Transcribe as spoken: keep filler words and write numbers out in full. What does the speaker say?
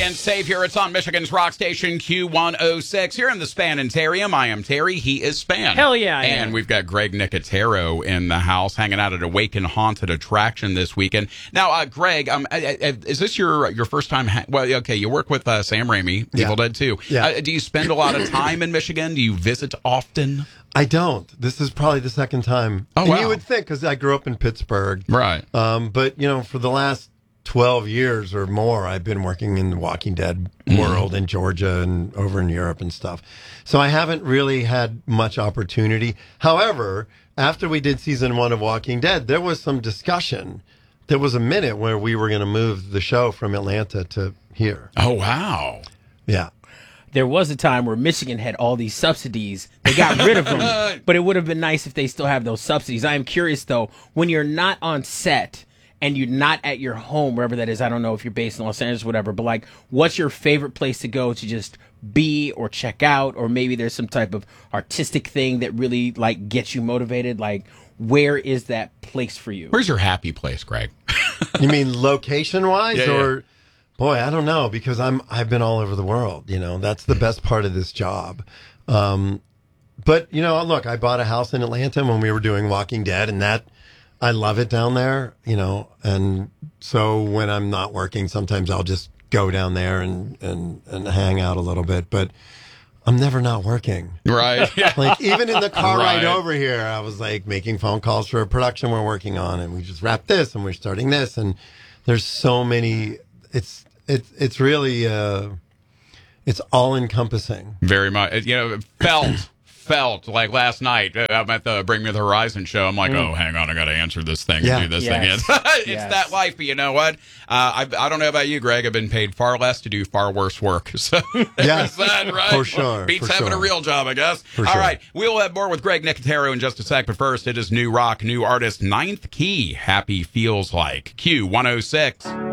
And save here. It's on Michigan's rock station Q one oh six. Here in the Spanitarium, I am Terry. He is Span. Hell yeah, I And am. we've got Greg Nicotero in the house, hanging out at Awaken Haunted Attraction this weekend. Now, uh, Greg, um, uh, uh, is this your your first time? Ha- well, okay, you work with uh, Sam Raimi, Yeah. Evil Dead two. Yeah. Uh, do you spend a lot of time in Michigan? Do you visit often? I don't. This is probably the second time. Oh, and wow. you would think, because I grew up in Pittsburgh. Right. Um, but, you know, for the last twelve years or more, I've been working in the Walking Dead Mm-hmm. world in Georgia and over in Europe and stuff. So I haven't really had much opportunity. However, after we did season one of Walking Dead, there was some discussion. There was a minute where we were going to move the show from Atlanta to here. Oh, wow. Yeah. There was a time where Michigan had all these subsidies. They got rid of them, but it would have been nice if they still have those subsidies. I am curious, though, when you're not on set and you're not at your home, wherever that is, I don't know if you're based in Los Angeles or whatever, but like, what's your favorite place to go to just be or check out? Or maybe there's some type of artistic thing that really like gets you motivated. Like, where is that place for you? Where's your happy place, Greg? You mean location wise Yeah, yeah. or boy, I don't know, because I'm I've been all over the world, you know. That's the best part of this job. Um, but you know, look, I bought a house in Atlanta when we were doing Walking Dead, and that I love it down there, you know. And so when I'm not working, sometimes I'll just go down there and and and hang out a little bit, but I'm never not working. Right. Like, even in the car Right. ride over here, I was like making phone calls for a production we're working on, and we just wrapped this, and we're starting this, and there's so many. It's it's it's really uh, it's all encompassing. Very much. You know, felt, felt like last night. uh, I'm at the Bring Me the Horizon show. I'm like, oh, hang on, I got to answer this thing Yeah. and do this Yes. thing. It's Yes. that life. But you know what? Uh, I, I don't know about you, Greg. I've been paid far less to do far worse work. So Yes, there's that, right? for sure, Beats for having sure. a real job, I guess. For All sure. right, we'll have more with Greg Nicotero in just a sec. But first, it is new rock, new artist, Ninth Key. Happy Feels Like Q one oh six.